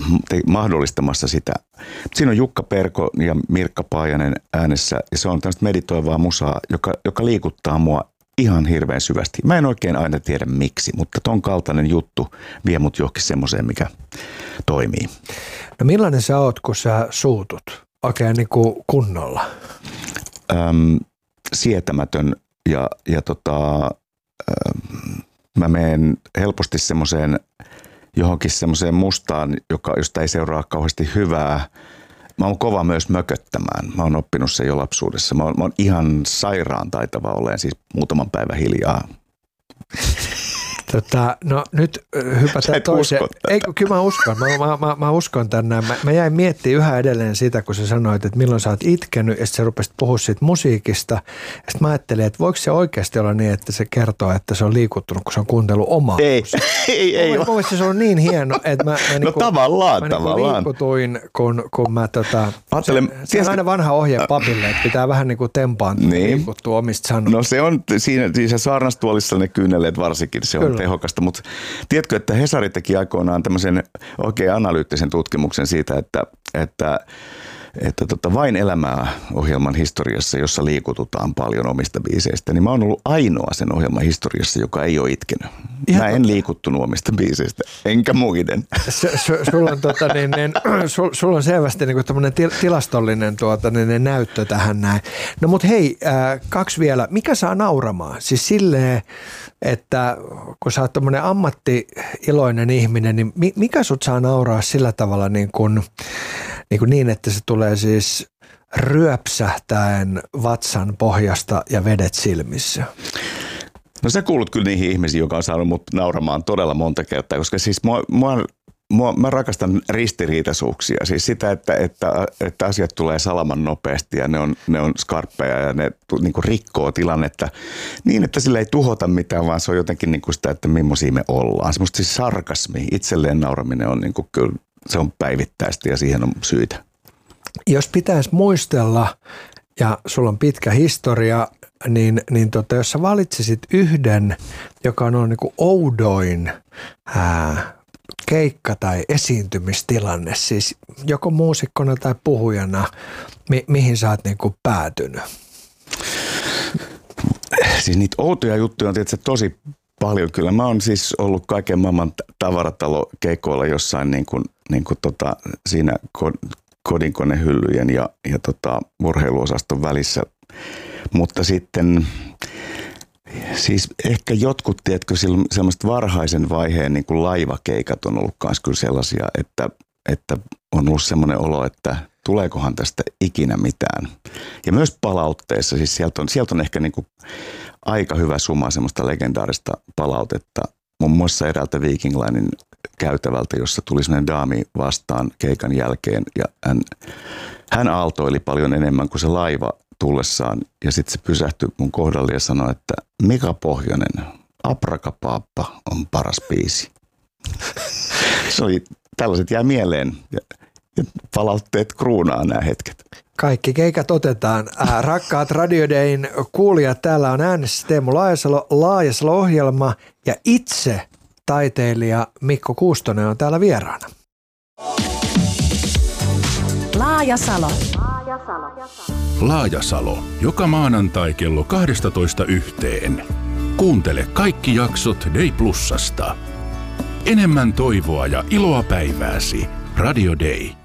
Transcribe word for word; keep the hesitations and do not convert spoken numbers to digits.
mahdollistamassa sitä. Siinä on Jukka Perko ja Mirkka Paajanen äänessä ja se on tämmöistä meditoivaa musaa, joka, joka liikuttaa mua ihan hirveän syvästi. Mä en oikein aina tiedä miksi, mutta ton kaltainen juttu vie mut johonkin semmoiseen, mikä toimii. No millainen sä oot, kun sä suutut oikein niin kuin kunnolla? Öm, sietämätön ja, ja tota, öm, mä menen helposti semmoiseen johonkin semmoiseen mustaan, joka, josta ei seuraa kauheasti hyvää. Mä oon kova myös mököttämään. Mä oon oppinut sen jo lapsuudessa. Mä oon, mä oon ihan sairaan taitava olen siis muutaman päivän hiljaa. Tota, no nyt hypätään toiseen. Ei, kyllä mä uskon. Mä, mä, mä, mä uskon tänään. Mä, mä jäin miettimään yhä edelleen sitä, kun sä sanoit, että milloin sä oot itkenyt ja sitten sä rupesit puhua siitä musiikista. Ja sitten mä ajattelin, että voiko se oikeasti olla niin, että se kertoo, että se on liikuttunut, kun se on kuunnellut omaa Ei, ei, ei. Mun mielestä se on niin hieno, että mä, mä, no, niinku, tavallaan, mä tavallaan. Niinku liikutuin, kun, kun mä tota, Ajattelen, se, se on aina vanha ohje papille, että pitää vähän niin kuin tempaantua niin. liikuttua omista sanoista. No se on, siinä, siinä saarnastuolissa ne kyyneleet varsinkin, se on Kyllä. tehokasta, mutta tiedätkö, että Hesari teki aikoinaan tämmöisen oikein analyyttisen tutkimuksen siitä, että, että, että tota Vain elämää -ohjelman historiassa, jossa liikututaan paljon omista biiseistä, niin mä oon ollut ainoa sen ohjelman historiassa, joka ei ole itkenyt. Ihan mä en totta. liikuttunut omista biiseistä, enkä muiden. S- s- sulla, on, tota, niin, niin, sul, sulla on selvästi niin tämmöinen til- tilastollinen tuota, niin, näyttö tähän näin. No mut hei, äh, kaksi vielä. Mikä saa nauramaan? Siis silleen, että kun sä oot tämmöinen ammatti-iloinen ihminen, niin mikä sut saa nauraa sillä tavalla niin, kuin, niin, kuin niin että se tulee siis ryöpsähtäen vatsan pohjasta ja vedet silmissä? No sä kuulut kyllä niihin ihmisiin, joka on saanut mut nauramaan todella monta kertaa, koska siis mua, mua, mua, mä rakastan ristiriitaisuuksia. Siis sitä, että, että, että asiat tulee salaman nopeasti ja ne on, ne on skarppeja ja ne niin kuin rikkoo tilannetta niin, että sillä ei tuhota mitään, vaan se on jotenkin niin kuin sitä, että millaisia me ollaan. Semmoista siis sarkasmi, itselleen nauraminen on niin kuin kyllä, se on päivittäistä ja siihen on syitä. Jos pitäisi muistella, ja sulla on pitkä historia, niin, niin tota, jos sä valitsisit yhden, joka on niin kuin oudoin ää, keikka- tai esiintymistilanne, siis joko muusikkona tai puhujana, mi- mihin sä oot niin kuin päätynyt? Siis niitä outoja juttuja on tietysti tosi paljon. Kyllä mä oon siis ollut kaiken maailman tavaratalokeikoilla jossain niin kuin, niin kuin tota, siinä kodinkonehyllyjen ja, ja tota, urheiluosaston välissä. Mutta sitten siis ehkä jotkut, tiedätkö, semmoiset varhaisen vaiheen niin kuin laivakeikat on ollut myös kyllä sellaisia, että, että on ollut semmoinen olo, että tuleekohan tästä ikinä mitään. Ja myös palautteessa, siis sieltä on, sieltä on ehkä niin kuin aika hyvä suma semmoista legendaarista palautetta. Muun muassa eräältä Viking Linen käytävältä, jossa tuli semmoinen daami vastaan keikan jälkeen ja hän, hän aaltoili paljon enemmän kuin se laiva tullessaan ja sitten se pysähtyi mun kohdalle ja sanoi, että Mika Pohjonen, Aprakapappa on paras biisi. Se oli, tällaiset jää mieleen ja, ja palautteet kruunaa nämä hetket. Kaikki keikat otetaan. Äh, rakkaat Radio Dayn kuulijat, täällä on äänessä Teemu Laajasalo, Laajasalo-ohjelma ja itse taiteilija Mikko Kuustonen on täällä vieraana. Laajasalo. Laajasalo. Joka maanantai kello kaksitoista yhteen. Kuuntele kaikki jaksot Day Plusasta. Enemmän toivoa ja iloa päivääsi. Radio Day.